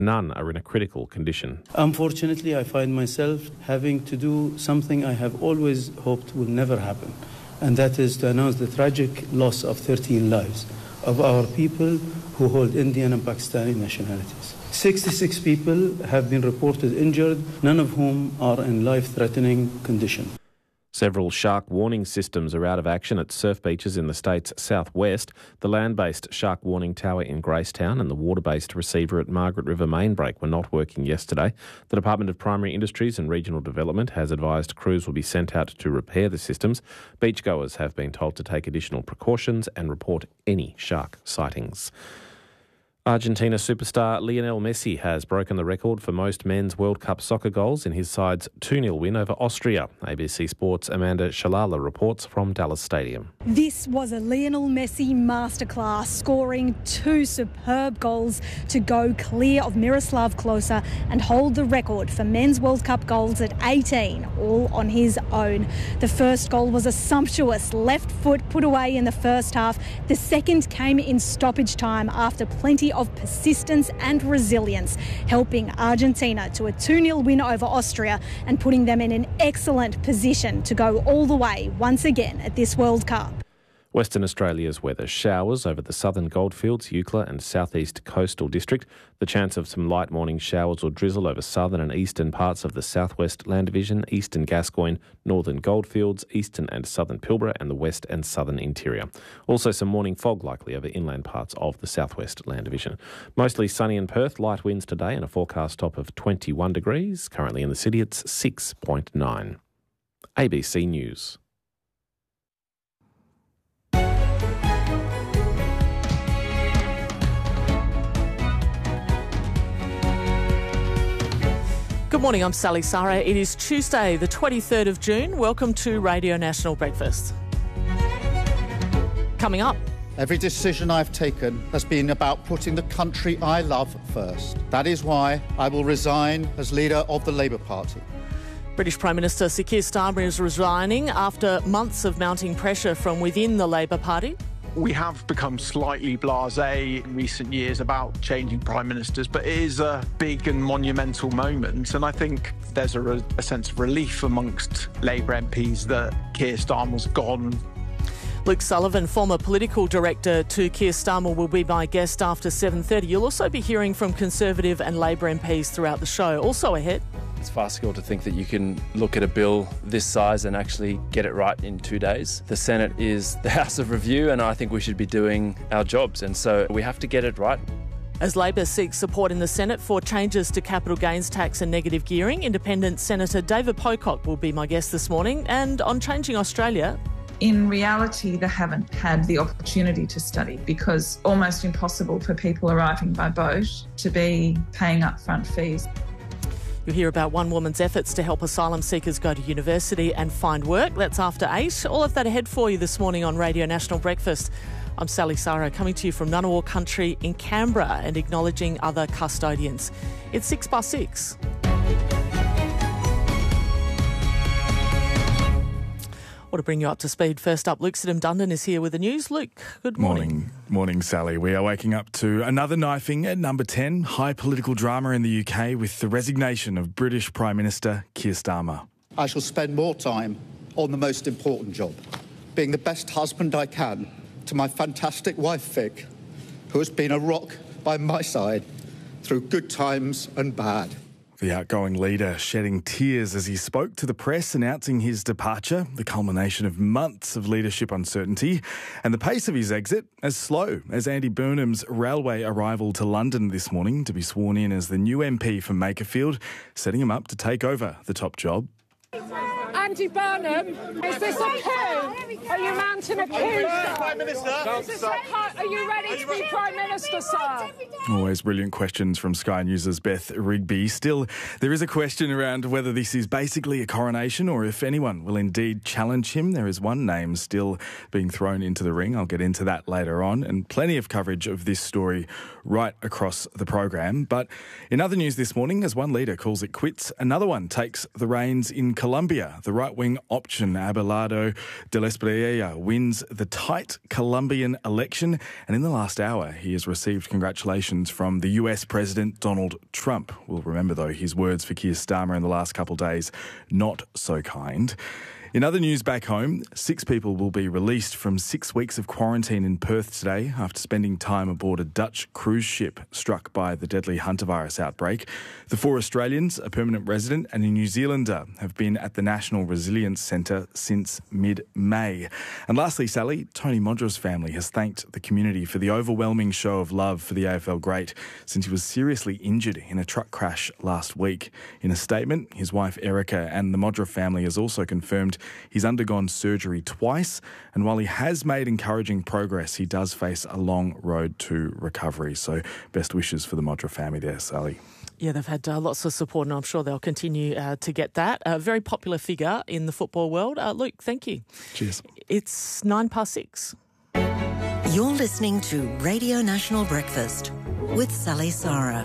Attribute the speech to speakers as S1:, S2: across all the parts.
S1: None are in a critical condition.
S2: Unfortunately, I find myself having to do something I have always hoped will never happen, and that is to announce the tragic loss of 13 lives of our people who hold Indian and Pakistani nationalities. 66 people have been reported injured, none of whom are in life-threatening condition.
S1: Several shark warning systems are out of action at surf beaches in the state's southwest. The land-based shark warning tower in Gracetown and the water-based receiver at Margaret River Mainbreak were not working yesterday. The Department of Primary Industries and Regional Development has advised crews will be sent out to repair the systems. Beachgoers have been told to take additional precautions and report any shark sightings. Argentina superstar Lionel Messi has broken the record for most men's World Cup soccer goals in his side's 2-0 win over Austria. ABC Sports' Amanda Shalala reports from Dallas Stadium.
S3: This was a Lionel Messi masterclass, scoring 2 superb goals to go clear of Miroslav Klose and hold the record for men's World Cup goals at 18, all on his own. The first goal was a sumptuous left foot put away in the first half. The second came in stoppage time after plenty of persistence and resilience, helping Argentina to a 2-0 win over Austria and putting them in an excellent position to go all the way once again at this World Cup.
S1: Western Australia's weather: showers over the southern Goldfields, Eucla and southeast coastal district. The chance of some light morning showers or drizzle over southern and eastern parts of the southwest Land Division, eastern Gascoyne, northern Goldfields, eastern and southern Pilbara and the west and southern interior. Also some morning fog likely over inland parts of the southwest Land Division. Mostly sunny in Perth, light winds today and a forecast top of 21 degrees. Currently in the city it's 6.9. ABC News.
S4: Good morning, I'm Sally Sarah. It is Tuesday, the 23rd of June. Welcome to Radio National Breakfast. Coming up.
S5: Every decision I've taken has been about putting the country I love first. That is why I will resign as leader of the Labour Party.
S4: British Prime Minister Sir Keir Starmer is resigning after months of mounting pressure from within the Labour Party.
S6: We have become slightly blasé in recent years about changing prime ministers, but it is a big and monumental moment. And I think there's a sense of relief amongst Labour MPs that Keir Starmer's gone.
S4: Luke Sullivan, former political director to Keir Starmer, will be my guest after 7:30. You'll also be hearing from Conservative and Labour MPs throughout the show. Also ahead.
S7: It's farcical to think that you can look at a bill this size and actually get it right in 2 days. The Senate is the House of Review, and I think we should be doing our jobs, and so we have to get it right.
S4: As Labor seeks support in the Senate for changes to capital gains tax and negative gearing, Independent Senator David Pocock will be my guest this morning. And on Changing Australia...
S8: In reality, they haven't had the opportunity to study because almost impossible for people arriving by boat to be paying upfront fees.
S4: You'll hear about one woman's efforts to help asylum seekers go to university and find work. That's after 8. All of that ahead for you this morning on Radio National Breakfast. I'm Sally Sarah, coming to you from Ngunnawal Country in Canberra and acknowledging other custodians. It's 6:06. Want to bring you up to speed. First up, Luke Sidham-Dundon is here with the news. Luke, good morning.
S9: Morning, Sally. We are waking up to another knifing at number 10. High political drama in the UK with the resignation of British Prime Minister Keir Starmer.
S5: I shall spend more time on the most important job, being the best husband I can to my fantastic wife, Vic, who has been a rock by my side through good times and bad.
S9: The outgoing leader shedding tears as he spoke to the press announcing his departure, the culmination of months of leadership uncertainty, and the pace of his exit as slow as Andy Burnham's railway arrival to London this morning to be sworn in as the new MP for Makerfield, setting him up to take over the top job.
S10: Andy Burnham, is this a coup? Are you mounting a coup,
S11: Prime Minister?
S10: Are you ready to be Prime Minister, sir?
S9: Always brilliant questions from Sky News' Beth Rigby. Still, there is a question around whether this is basically a coronation or if anyone will indeed challenge him. There is one name still being thrown into the ring. I'll get into that later on, and plenty of coverage of this story right across the program. But in other news this morning, as one leader calls it quits, another one takes the reins in Colombia. The right-wing option Abelardo del Espriella wins the tight Colombian election, and in the last hour he has received congratulations from the US President Donald Trump. We'll remember, though, his words for Keir Starmer in the last couple of days, not so kind. In other news back home, 6 people will be released from 6 weeks of quarantine in Perth today after spending time aboard a Dutch cruise ship struck by the deadly hantavirus outbreak. The 4 Australians, a permanent resident and a New Zealander, have been at the National Resilience Centre since mid-May. And lastly, Sally, Tony Modra's family has thanked the community for the overwhelming show of love for the AFL great since he was seriously injured in a truck crash last week. In a statement, his wife Erica and the Modra family has also confirmed he's undergone surgery twice, and while he has made encouraging progress, he does face a long road to recovery. So best wishes for the Modra family there, Sally.
S4: Yeah, they've had lots of support, and I'm sure they'll continue to get that. A very popular figure in the football world. Luke, thank you.
S9: Cheers.
S4: It's 6:09.
S11: You're listening to Radio National Breakfast with Sally Sarah.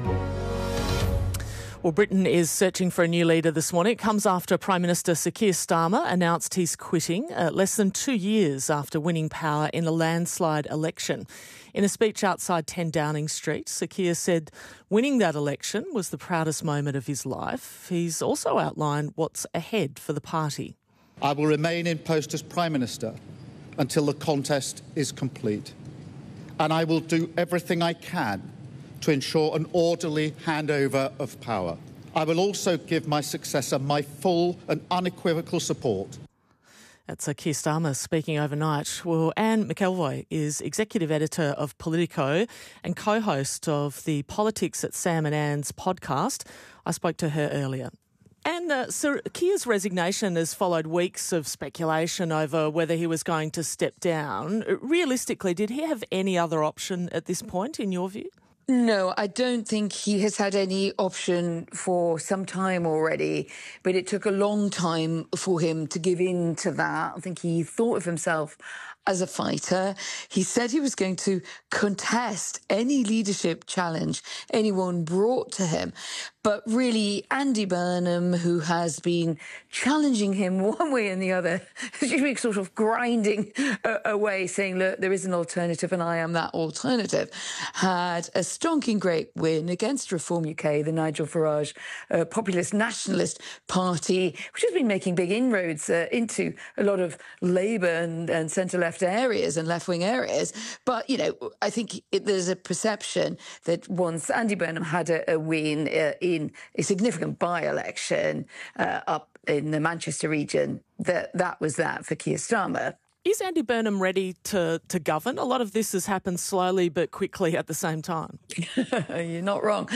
S4: Well, Britain is searching for a new leader this morning. It comes after Prime Minister Sir Keir Starmer announced he's quitting less than 2 years after winning power in a landslide election. In a speech outside 10 Downing Street, Sir Keir said winning that election was the proudest moment of his life. He's also outlined what's ahead for the party.
S5: I will remain in post as Prime Minister until the contest is complete. And I will do everything I can to ensure an orderly handover of power. I will also give my successor my full and unequivocal support.
S4: That's Keir Starmer speaking overnight. Well, Anne McElvoy is executive editor of Politico and co-host of the Politics at Sam and Anne's podcast. I spoke to her earlier. And Sir Keir's resignation has followed weeks of speculation over whether he was going to step down. Realistically, did he have any other option at this point, in your view?
S12: No, I don't think he has had any option for some time already, but it took a long time for him to give in to that. I think he thought of himself as a fighter. He said he was going to contest any leadership challenge anyone brought to him. But really, Andy Burnham, who has been challenging him one way and the other, sort of grinding away, saying, look, there is an alternative and I am that alternative, had a stonking great win against Reform UK, the Nigel Farage populist nationalist party, which has been making big inroads into a lot of Labour and centre-left areas and left-wing areas. But, you know, I think there's a perception that once Andy Burnham had a win in a significant by-election up in the Manchester region, that was that for Keir Starmer.
S4: Is Andy Burnham ready to govern? A lot of this has happened slowly but quickly at the same time.
S12: You're not wrong.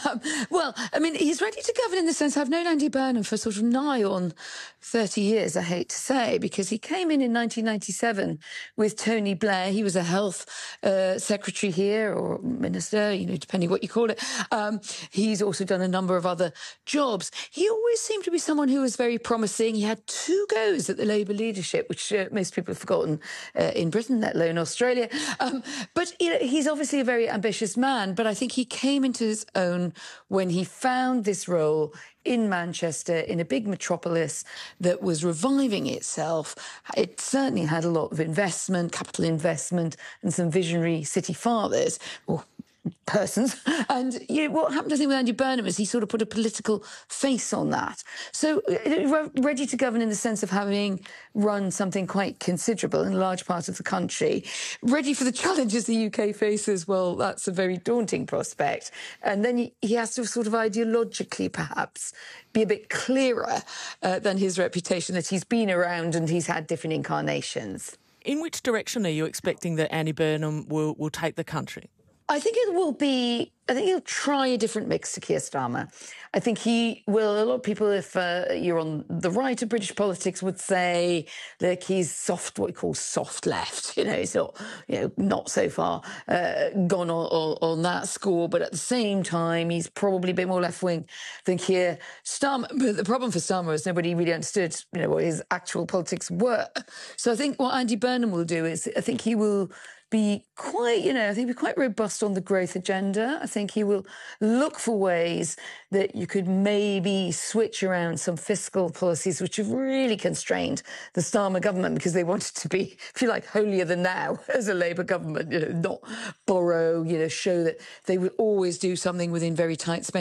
S12: Well, I mean, he's ready to govern in the sense I've known Andy Burnham for sort of nigh on 30 years, I hate to say, because he came in 1997 with Tony Blair. He was a health secretary here, or minister, you know, depending what you call it. He's also done a number of other jobs. He always seemed to be someone who was very promising. He had 2 goes at the Labour leadership, which most people have forgotten in Britain, let alone Australia. But you know, he's obviously a very ambitious man, but I think he came into his own when he found this role in Manchester, in a big metropolis that was reviving itself. It certainly had a lot of investment, capital investment, and some visionary city fathers, or persons. And you know, what happened, I think, with Andy Burnham is he sort of put a political face on that. So ready to govern in the sense of having run something quite considerable in a large part of the country. Ready for the challenges the UK faces, well, that's a very daunting prospect. And then he has to sort of ideologically, perhaps, be a bit clearer than his reputation that he's been around and he's had different incarnations.
S4: In which direction are you expecting that Andy Burnham will take the country?
S12: I think he'll try a different mix to Keir Starmer. I think he will. A lot of people, if you're on the right of British politics, would say, look, he's soft, what we call soft left. You know, he's not, not so far gone on that score. But at the same time, he's probably a bit more left wing than Keir Starmer. But the problem for Starmer is nobody really understood, what his actual politics were. So I think what Andy Burnham will do is, I think he will be quite, I think be quite robust on the growth agenda. I think he will look for ways that you could maybe switch around some fiscal policies which have really constrained the Starmer government because they wanted to be, if you like, holier than thou as a Labour government, not borrow, show that they would always do something within very tight spending